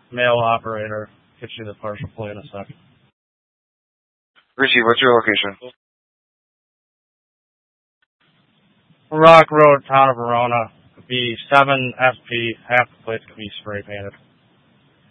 Male operator. Get you the partial play in a second. Receive, what's your location? Rock Road, town of Verona. Could be 7 SP, half the place could be spray painted.